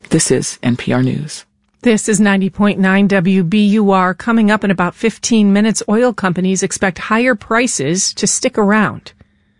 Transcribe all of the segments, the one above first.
This is NPR News. This is 90.9 WBUR. Coming up in about 15 minutes, oil companies expect higher prices to stick around.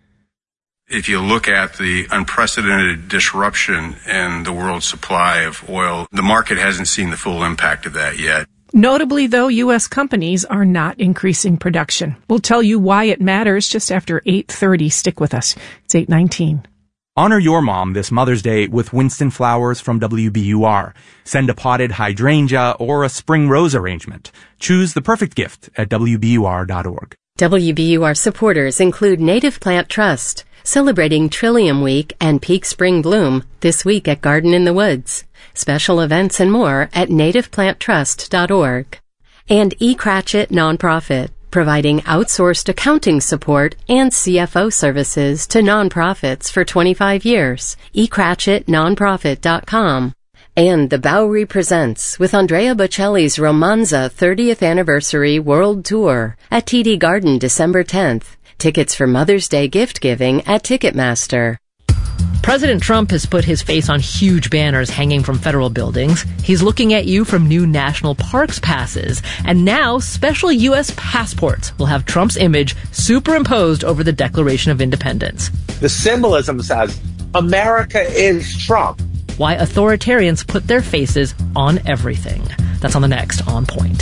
If you look at the unprecedented disruption in the world supply of oil, the market hasn't seen the full impact of that yet. Notably, though, U.S. companies are not increasing production. We'll tell you why it matters just after 8:30. Stick with us. It's 8:19. Honor your mom this Mother's Day with Winston flowers from WBUR. Send a potted hydrangea or a spring rose arrangement. Choose the perfect gift at WBUR.org. WBUR supporters include Native Plant Trust, celebrating Trillium Week and Peak Spring Bloom this week at Garden in the Woods. Special events and more at nativeplanttrust.org. And E. Cratchit Nonprofit, providing outsourced accounting support and CFO services to nonprofits for 25 years. ecratchitnonprofit.com. And The Bowery Presents with Andrea Bocelli's Romanza 30th Anniversary World Tour at TD Garden December 10th. Tickets for Mother's Day gift giving at Ticketmaster. President Trump has put his face on huge banners hanging from federal buildings. He's looking at you from new national parks passes. And now special U.S. passports will have Trump's image superimposed over the Declaration of Independence. The symbolism says, America is Trump. Why authoritarians put their faces on everything. That's on the next On Point.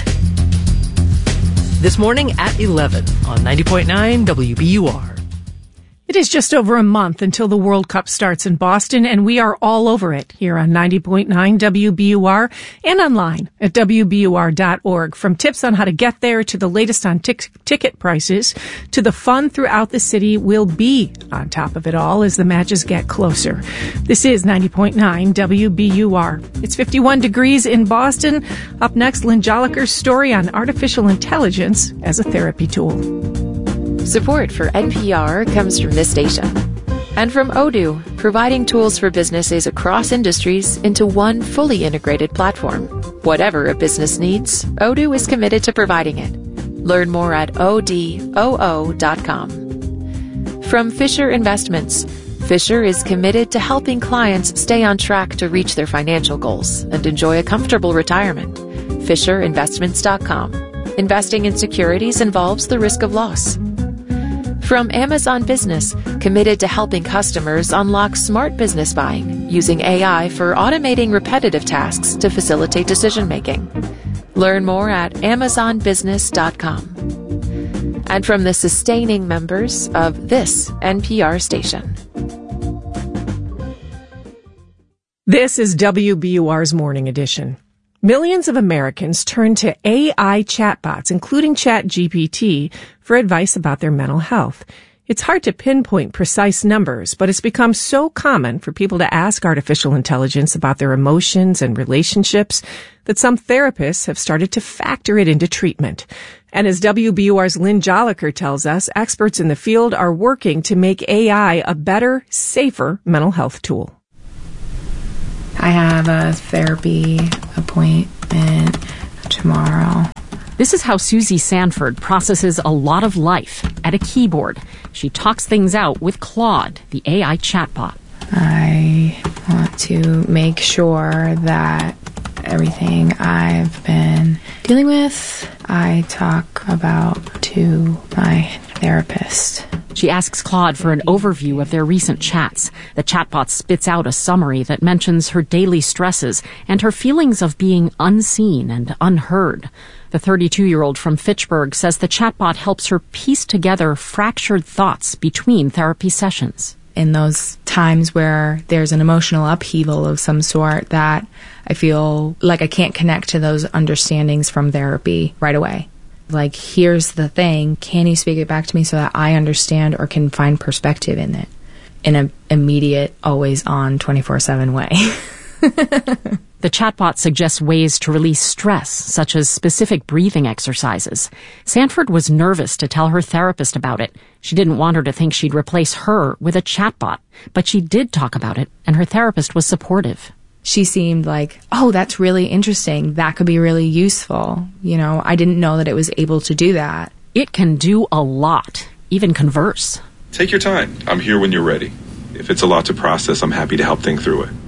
This morning at 11 on 90.9 WBUR. It is just over a month until the World Cup starts in Boston, and we are all over it here on 90.9 WBUR and online at WBUR.org. From tips on how to get there to the latest on ticket prices to the fun throughout the city, we'll be on top of it all as the matches get closer. This is 90.9 WBUR. It's 51 degrees in Boston. Up next, Lynn Jolicoeur's story on artificial intelligence as a therapy tool. Support for NPR comes from this station and from Odoo, providing tools for businesses across industries into one fully integrated platform. Whatever a business needs, Odoo is committed to providing it. Learn more at odoo.com. From Fisher Investments, Fisher is committed to helping clients stay on track to reach their financial goals and enjoy a comfortable retirement. FisherInvestments.com. Investing in securities involves the risk of loss. From Amazon Business, committed to helping customers unlock smart business buying, using AI for automating repetitive tasks to facilitate decision-making. Learn more at amazonbusiness.com. And from the sustaining members of this NPR station. This is WBUR's Morning Edition. Millions of Americans turn to AI chatbots, including ChatGPT, for advice about their mental health. It's hard to pinpoint precise numbers, but it's become so common for people to ask artificial intelligence about their emotions and relationships that some therapists have started to factor it into treatment. And as WBUR's Lynn Jolicoeur tells us, experts in the field are working to make AI a better, safer mental health tool. I have a therapy appointment tomorrow. This is how Susie Sanford processes a lot of life at a keyboard. She talks things out with Claude, the AI chatbot. I want to make sure that everything I've been dealing with, I talk about to my therapist. She asks Claude for an overview of their recent chats. The chatbot spits out a summary that mentions her daily stresses and her feelings of being unseen and unheard. The 32-year-old from Fitchburg says the chatbot helps her piece together fractured thoughts between therapy sessions. In those times where there's an emotional upheaval of some sort that I feel like I can't connect to those understandings from therapy right away. Like, here's the thing, can you speak it back to me so that I understand or can find perspective in it in an immediate, always-on, 24/7 way? The chatbot suggests ways to release stress, such as specific breathing exercises. Sanford was nervous to tell her therapist about it. She didn't want her to think she'd replace her with a chatbot, but she did talk about it, and her therapist was supportive. She seemed like, oh, that's really interesting. That could be really useful. You know, I didn't know that it was able to do that. It can do a lot, even converse. Take your time. I'm here when you're ready. If it's a lot to process, I'm happy to help think through it.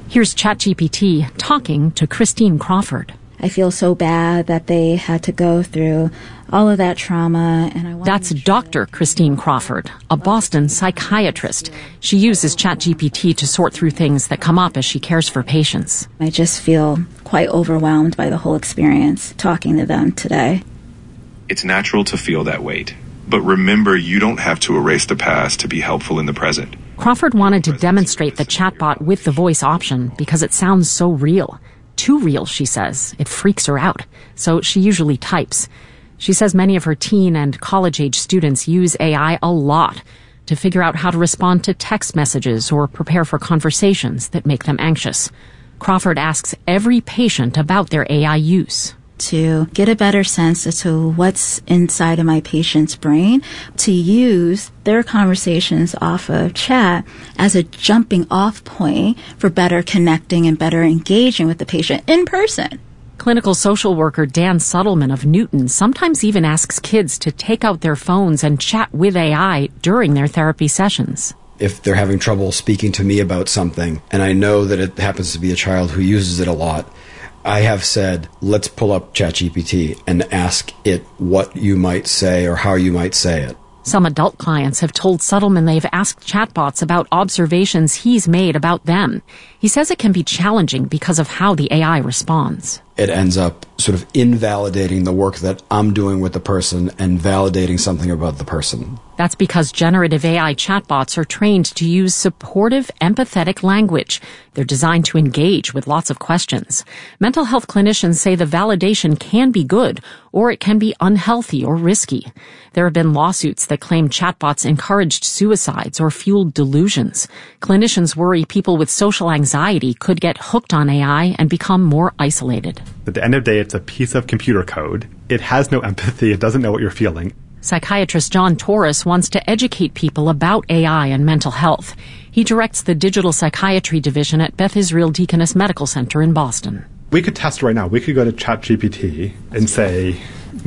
Here's ChatGPT talking to Christine Crawford. I feel so bad that they had to go through all of that trauma. And That's Dr. Christine Crawford, a Boston psychiatrist. She uses ChatGPT to sort through things that come up as she cares for patients. I just feel quite overwhelmed by the whole experience talking to them today. It's natural to feel that weight. But remember, you don't have to erase the past to be helpful in the present. Crawford wanted to demonstrate the chatbot with the voice option because it sounds so real. Too real, she says. It freaks her out. So she usually types. She says many of her teen and college-age students use AI a lot to figure out how to respond to text messages or prepare for conversations that make them anxious. Crawford asks every patient about their AI use. To get a better sense as to what's inside of my patient's brain, to use their conversations off of chat as a jumping off point for better connecting and better engaging with the patient in person. Clinical social worker Dan Suttleman of Newton sometimes even asks kids to take out their phones and chat with AI during their therapy sessions. If they're having trouble speaking to me about something, and I know that it happens to be a child who uses it a lot, I have said, let's pull up ChatGPT and ask it what you might say or how you might say it. Some adult clients have told Suttleman they've asked chatbots about observations he's made about them. He says it can be challenging because of how the AI responds. It ends up sort of invalidating the work that I'm doing with the person and validating something about the person. That's because generative AI chatbots are trained to use supportive, empathetic language. They're designed to engage with lots of questions. Mental health clinicians say the validation can be good, or it can be unhealthy or risky. There have been lawsuits that claim chatbots encouraged suicides or fueled delusions. Clinicians worry people with social anxiety could get hooked on AI and become more isolated. At the end of the day, it's a piece of computer code. It has no empathy. It doesn't know what you're feeling. Psychiatrist John Torres wants to educate people about AI and mental health. He directs the digital psychiatry division at Beth Israel Deaconess Medical Center in Boston. We could test right now. We could go to ChatGPT and say,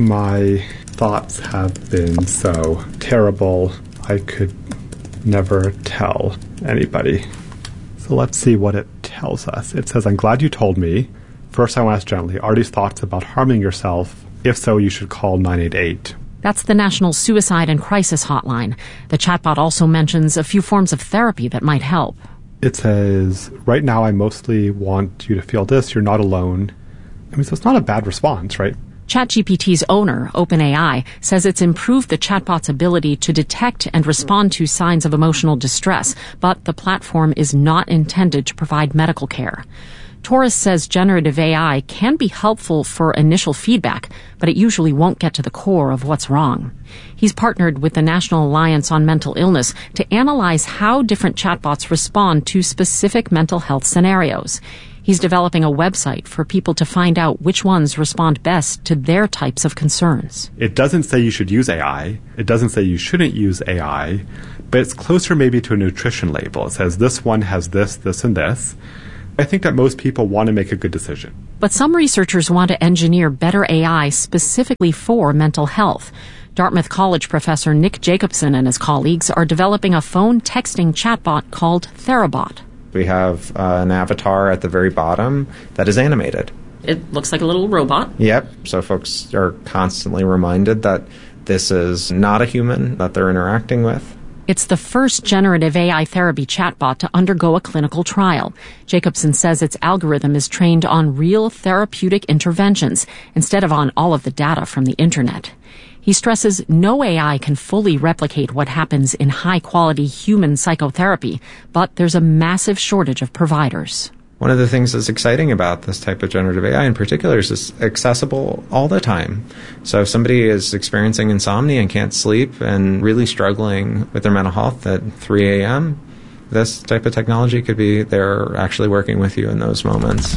my thoughts have been so terrible, I could never tell anybody. So let's see what it tells us. It says, I'm glad you told me. First, I want to ask gently, are these thoughts about harming yourself? If so, you should call 988. That's the National Suicide and Crisis Hotline. The chatbot also mentions a few forms of therapy that might help. It says, right now I mostly want you to feel this. You're not alone. I mean, so it's not a bad response, right? ChatGPT's owner, OpenAI, says it's improved the chatbot's ability to detect and respond to signs of emotional distress, but the platform is not intended to provide medical care. Torres says generative AI can be helpful for initial feedback, but it usually won't get to the core of what's wrong. He's partnered with the National Alliance on Mental Illness to analyze how different chatbots respond to specific mental health scenarios. He's developing a website for people to find out which ones respond best to their types of concerns. It doesn't say you should use AI. It doesn't say you shouldn't use AI, but it's closer maybe to a nutrition label. It says this one has this, this, and this. I think that most people want to make a good decision. But some researchers want to engineer better AI specifically for mental health. Dartmouth College professor Nick Jacobson and his colleagues are developing a phone texting chatbot called Therabot. We have an avatar at the very bottom that is animated. It looks like a little robot. Yep. So folks are constantly reminded that this is not a human that they're interacting with. It's the first generative AI therapy chatbot to undergo a clinical trial. Jacobson says its algorithm is trained on real therapeutic interventions instead of on all of the data from the internet. He stresses no AI can fully replicate what happens in high-quality human psychotherapy, but there's a massive shortage of providers. One of the things that's exciting about this type of generative AI in particular is it's accessible all the time. So if somebody is experiencing insomnia and can't sleep and really struggling with their mental health at 3 a.m., this type of technology could be there actually working with you in those moments.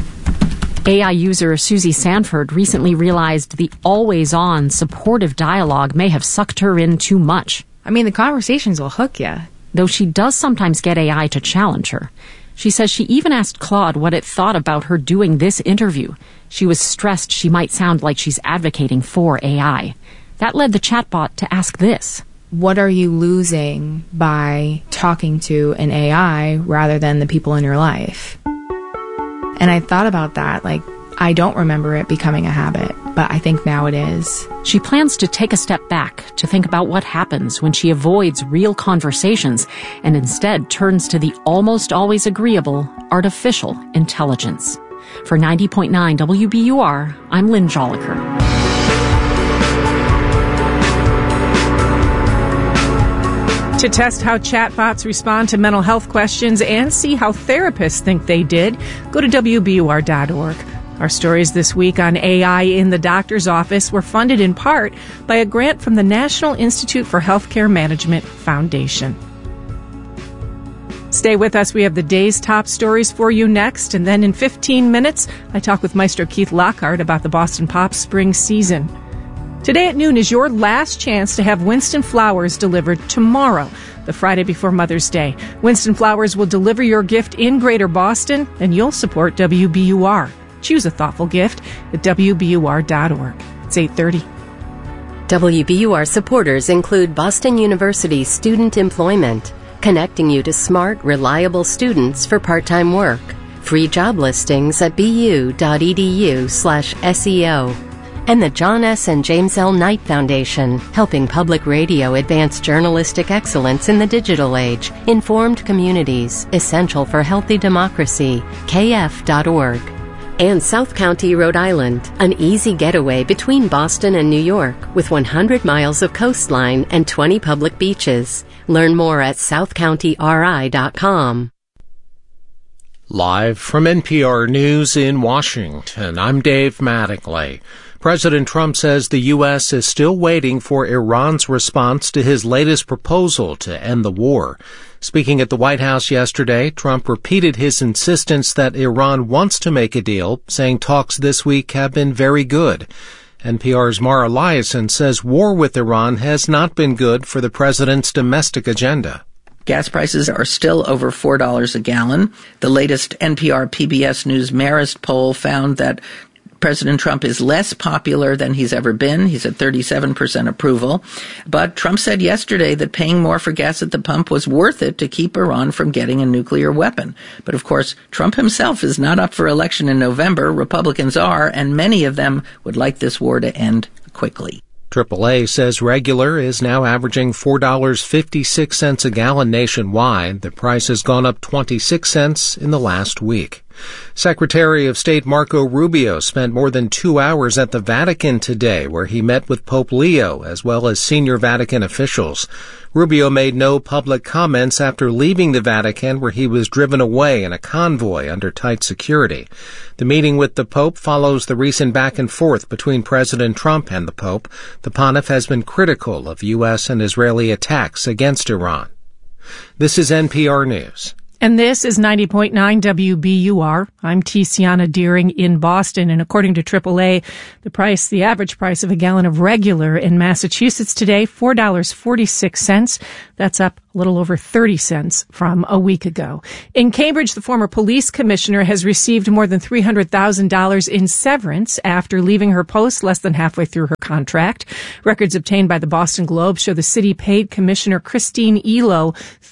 AI user Susie Sanford recently realized the always-on supportive dialogue may have sucked her in too much. I mean, the conversations will hook you. Though she does sometimes get AI to challenge her. She says she even asked Claude what it thought about her doing this interview. She was stressed she might sound like she's advocating for AI. That led the chatbot to ask this. What are you losing by talking to an AI rather than the people in your life? And I thought about that, like, I don't remember it becoming a habit, but I think now it is. She plans to take a step back to think about what happens when she avoids real conversations and instead turns to the almost always agreeable artificial intelligence. For 90.9 WBUR, I'm Lynn Joliker. To test how chatbots respond to mental health questions and see how therapists think they did, go to WBUR.org. Our stories this week on AI in the doctor's office were funded in part by a grant from the National Institute for Healthcare Management Foundation. Stay with us. We have the day's top stories for you next. And then in 15 minutes, I talk with Maestro Keith Lockhart about the Boston Pop spring season. Today at noon is your last chance to have Winston flowers delivered tomorrow, the Friday before Mother's Day. Winston Flowers will deliver your gift in Greater Boston, and you'll support WBUR. Choose a thoughtful gift at WBUR.org. It's 8:30. WBUR supporters include Boston University Student Employment, connecting you to smart, reliable students for part-time work. Free job listings at bu.edu/SEO. And the John S. and James L. Knight Foundation, helping public radio advance journalistic excellence in the digital age. Informed communities, essential for healthy democracy. KF.org. And South County, Rhode Island, an easy getaway between Boston and New York with 100 miles of coastline and 20 public beaches. Learn more at southcountyri.com. Live from NPR News in Washington, I'm Dave Mattingly. President Trump says the U.S. is still waiting for Iran's response to his latest proposal to end the war. Speaking at the White House yesterday, Trump repeated his insistence that Iran wants to make a deal, saying talks this week have been very good. NPR's Mara Liasson says war with Iran has not been good for the president's domestic agenda. Gas prices are still over $4 a gallon. The latest NPR PBS News Marist poll found that President Trump is less popular than he's ever been. He's at 37% approval. But Trump said yesterday that paying more for gas at the pump was worth it to keep Iran from getting a nuclear weapon. But of course, Trump himself is not up for election in November. Republicans are, and many of them would like this war to end quickly. AAA says regular is now averaging $4.56 a gallon nationwide. The price has gone up 26 cents in the last week. Secretary of State Marco Rubio spent more than 2 hours at the Vatican today, where he met with Pope Leo as well as senior Vatican officials. Rubio made no public comments after leaving the Vatican, where he was driven away in a convoy under tight security. The meeting with the Pope follows the recent back and forth between President Trump and the Pope. The pontiff has been critical of U.S. and Israeli attacks against Iran. This is NPR News. And this is 90.9 WBUR. I'm Tiziana Deering in Boston. And according to AAA, the average price of a gallon of regular in Massachusetts today, $4.46. That's up a little over 30 cents from a week ago. In Cambridge, the former police commissioner has received more than $300,000 in severance after leaving her post less than halfway through her contract. Records obtained by the Boston Globe show the city paid Commissioner Christine Elo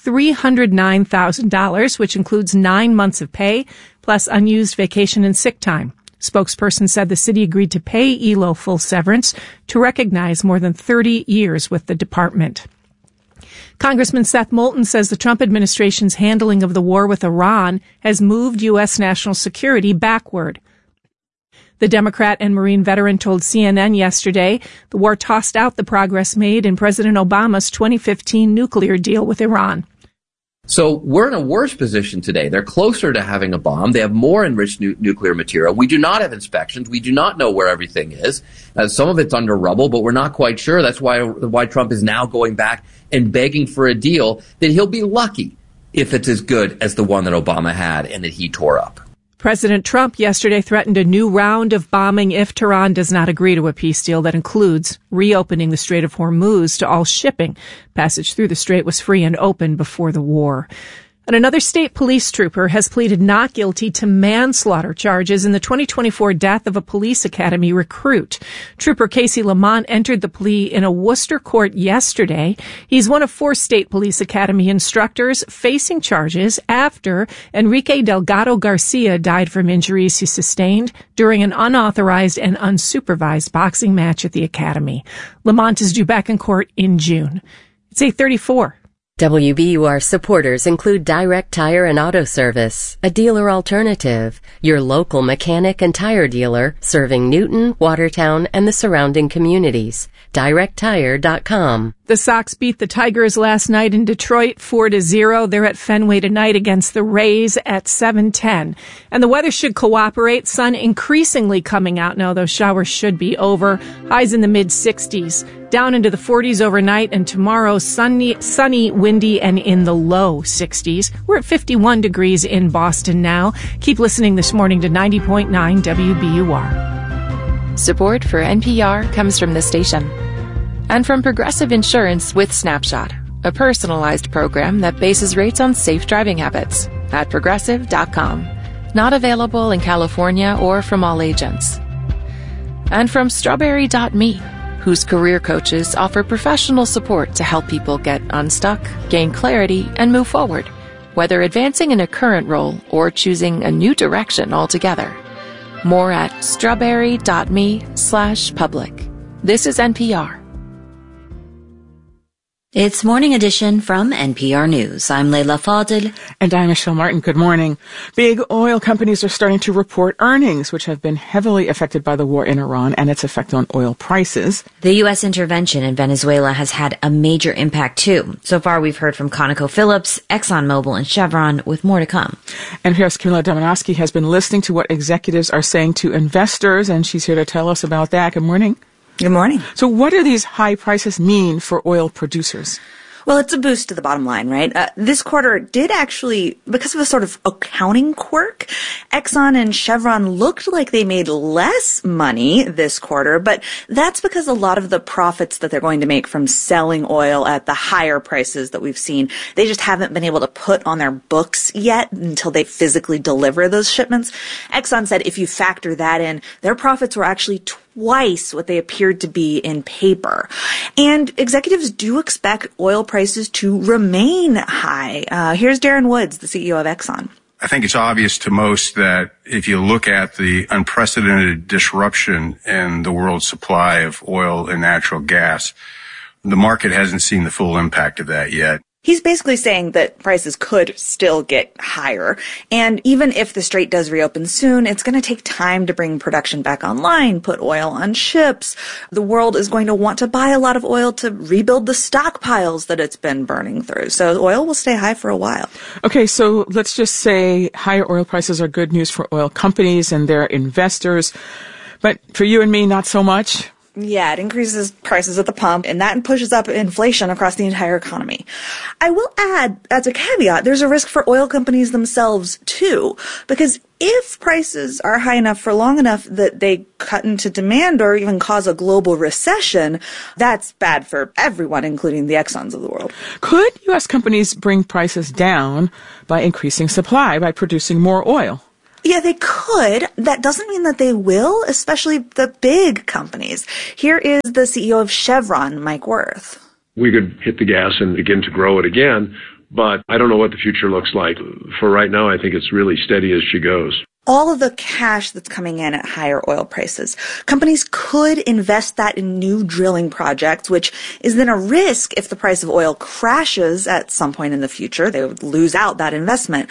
$309,000, which includes 9 months of pay, plus unused vacation and sick time. Spokesperson said the city agreed to pay Elo full severance to recognize more than 30 years with the department. Congressman Seth Moulton says the Trump administration's handling of the war with Iran has moved U.S. national security backward. The Democrat and Marine veteran told CNN yesterday the war tossed out the progress made in President Obama's 2015 nuclear deal with Iran. So we're in a worse position today. They're closer to having a bomb. They have more enriched nuclear material. We do not have inspections. We do not know where everything is. Some of it's under rubble, but we're not quite sure. That's why Trump is now going back and begging for a deal that he'll be lucky if it's as good as the one that Obama had and that he tore up. President Trump yesterday threatened a new round of bombing if Tehran does not agree to a peace deal that includes reopening the Strait of Hormuz to all shipping. Passage through the strait was free and open before the war. And another state police trooper has pleaded not guilty to manslaughter charges in the 2024 death of a police academy recruit. Trooper Casey Lamont entered the plea in a Worcester court yesterday. He's one of 4 state police academy instructors facing charges after Enrique Delgado Garcia died from injuries he sustained during an unauthorized and unsupervised boxing match at the academy. Lamont is due back in court in June. It's 8:34. WBUR supporters include Direct Tire and Auto Service, a dealer alternative, your local mechanic and tire dealer serving Newton, Watertown, and the surrounding communities. DirectTire.com. The Sox beat the Tigers last night in Detroit 4-0. They're at Fenway tonight against the Rays at 7:10. And the weather should cooperate. Sun increasingly coming out now. Those showers should be over. Highs in the mid-60s. Down into the 40s overnight, and tomorrow sunny, windy, and in the low 60s. We're at 51 degrees in Boston now. Keep listening this morning to 90.9 WBUR. Support for NPR comes from the station and from Progressive Insurance with Snapshot, a personalized program that bases rates on safe driving habits at Progressive.com. Not available in California or from all agents. And from Strawberry.me, whose career coaches offer professional support to help people get unstuck, gain clarity, and move forward, whether advancing in a current role or choosing a new direction altogether. More at strawberry.me/public. This is NPR. It's Morning Edition from NPR News. I'm Leila Fadel. And I'm Michelle Martin. Good morning. Big oil companies are starting to report earnings, which have been heavily affected by the war in Iran and its effect on oil prices. The U.S. intervention in Venezuela has had a major impact, too. So far, we've heard from ConocoPhillips, ExxonMobil, and Chevron, with more to come. NPR's Camila Domonoske has been listening to what executives are saying to investors, and she's here to tell us about that. Good morning. Good morning. So what do these high prices mean for oil producers? Well, it's a boost to the bottom line, right? This quarter did actually, because of a sort of accounting quirk, Exxon and Chevron looked like they made less money this quarter, but that's because a lot of the profits that they're going to make from selling oil at the higher prices that we've seen, they just haven't been able to put on their books yet until they physically deliver those shipments. Exxon said if you factor that in, their profits were actually twice what they appeared to be in paper. And executives do expect oil prices to remain high. Here's Darren Woods, the CEO of Exxon. I think it's obvious to most that if you look at the unprecedented disruption in the world supply of oil and natural gas, the market hasn't seen the full impact of that yet. He's basically saying that prices could still get higher. And even if the Strait does reopen soon, it's going to take time to bring production back online, put oil on ships. The world is going to want to buy a lot of oil to rebuild the stockpiles that it's been burning through. So oil will stay high for a while. Okay, so let's just say higher oil prices are good news for oil companies and their investors. But for you and me, not so much. Yeah, it increases prices at the pump, and that pushes up inflation across the entire economy. I will add, as a caveat, there's a risk for oil companies themselves, too, because if prices are high enough for long enough that they cut into demand or even cause a global recession, that's bad for everyone, including the Exxons of the world. Could U.S. companies bring prices down by increasing supply, by producing more oil? Yeah, they could. That doesn't mean that they will, especially the big companies. Here is the CEO of Chevron, Mike Wirth. We could hit the gas and begin to grow it again, but I don't know what the future looks like. For right now, I think it's really steady as she goes. All of the cash that's coming in at higher oil prices, companies could invest that in new drilling projects, which is then a risk if the price of oil crashes at some point in the future. They would lose out that investment.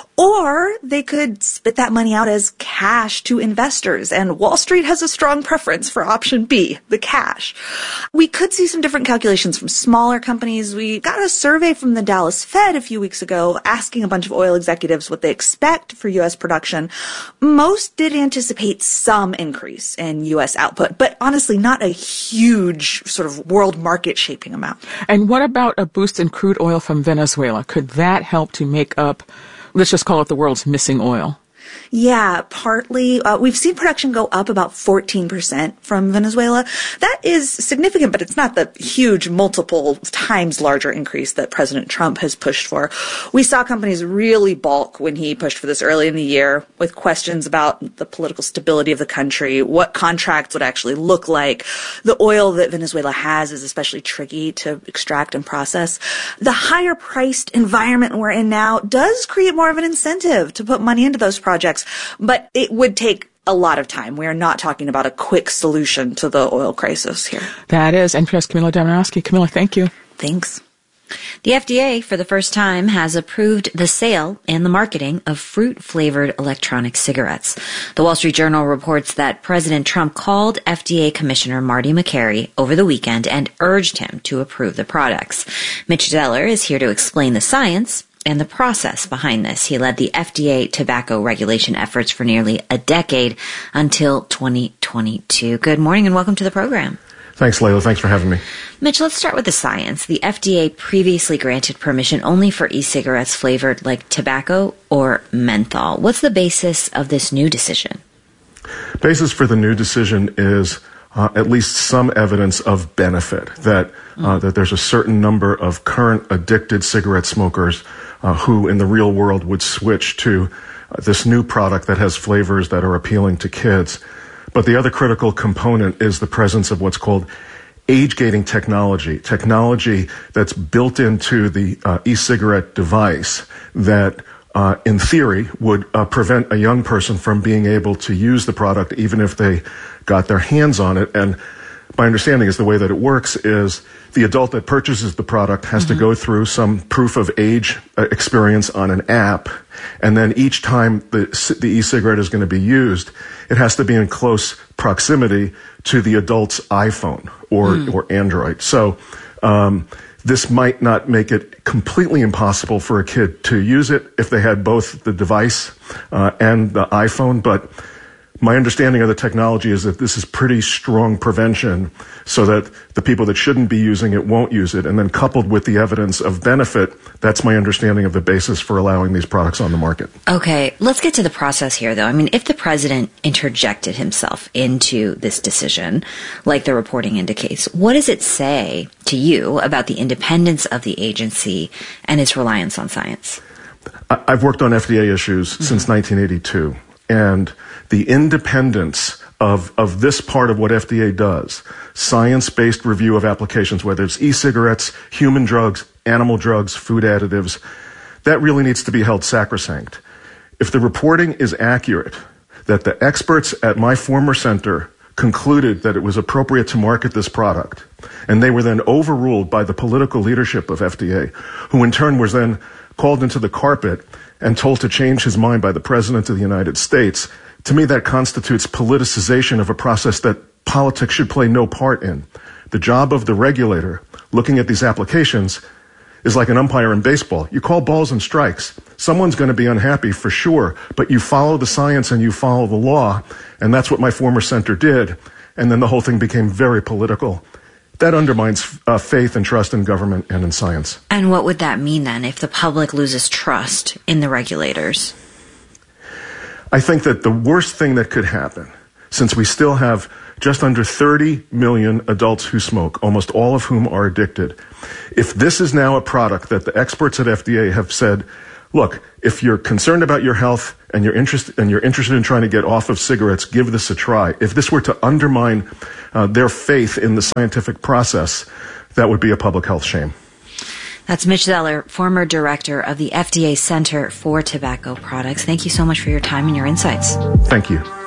Or they could spit that money out as cash to investors. And Wall Street has a strong preference for option B, the cash. We could see some different calculations from smaller companies. We got a survey from the Dallas Fed a few weeks ago asking a bunch of oil executives what they expect for U.S. production. Most did anticipate some increase in U.S. output, but honestly not a huge sort of world market shaping amount. And what about a boost in crude oil from Venezuela? Could that help to make up, let's just call it the world's missing oil? Yeah, partly. We've seen production go up about 14% from Venezuela. That is significant, but it's not the huge multiple times larger increase that President Trump has pushed for. We saw companies really balk when he pushed for this early in the year with questions about the political stability of the country, what contracts would actually look like. The oil that Venezuela has is especially tricky to extract and process. The higher priced environment we're in now does create more of an incentive to put money into those projects, but it would take a lot of time. We are not talking about a quick solution to the oil crisis here. That is NPR's Camila Domonoske. Camila, thank you. Thanks. The FDA, for the first time, has approved the sale and the marketing of fruit-flavored electronic cigarettes. The Wall Street Journal reports that President Trump called FDA Commissioner Marty Makary over the weekend and urged him to approve the products. Mitch Zeller is here to explain the science and the process behind this. He led the FDA tobacco regulation efforts for nearly a decade until 2022. Good morning and welcome to the program. Thanks, Layla. Thanks for having me. Mitch, let's start with the science. The FDA previously granted permission only for e-cigarettes flavored like tobacco or menthol. What's the basis of this new decision? Basis for the new decision is at least some evidence of benefit, that there's a certain number of current addicted cigarette smokers who in the real world would switch to this new product that has flavors that are appealing to kids. But the other critical component is the presence of what's called age-gating technology that's built into the e-cigarette device that, in theory, would prevent a young person from being able to use the product even if they got their hands on it. And my understanding is the way that it works is the adult that purchases the product has to go through some proof of age experience on an app, and then each time the e-cigarette is going to be used, it has to be in close proximity to the adult's iPhone or Android. So this might not make it completely impossible for a kid to use it if they had both the device and the iPhone, but my understanding of the technology is that this is pretty strong prevention so that the people that shouldn't be using it won't use it. And then coupled with the evidence of benefit, that's my understanding of the basis for allowing these products on the market. Okay, let's get to the process here, though. I mean, if the president interjected himself into this decision, like the reporting indicates, what does it say to you about the independence of the agency and its reliance on science? I've worked on FDA issues since 1982. And the independence of this part of what FDA does, science-based review of applications, whether it's e-cigarettes, human drugs, animal drugs, food additives, that really needs to be held sacrosanct. If the reporting is accurate, that the experts at my former center concluded that it was appropriate to market this product, and they were then overruled by the political leadership of FDA, who in turn was then called into the carpet and told to change his mind by the President of the United States, to me that constitutes politicization of a process that politics should play no part in. The job of the regulator, looking at these applications, is like an umpire in baseball. You call balls and strikes. Someone's going to be unhappy for sure, but you follow the science and you follow the law, and that's what my former center did, and then the whole thing became very political. That undermines faith and trust in government and in science. And what would that mean then if the public loses trust in the regulators? I think that the worst thing that could happen, since we still have just under 30 million adults who smoke, almost all of whom are addicted, if this is now a product that the experts at FDA have said, look, if you're concerned about your health and you're interested in trying to get off of cigarettes, give this a try. If this were to undermine their faith in the scientific process, that would be a public health shame. That's Mitch Zeller, former director of the FDA Center for Tobacco Products. Thank you so much for your time and your insights. Thank you.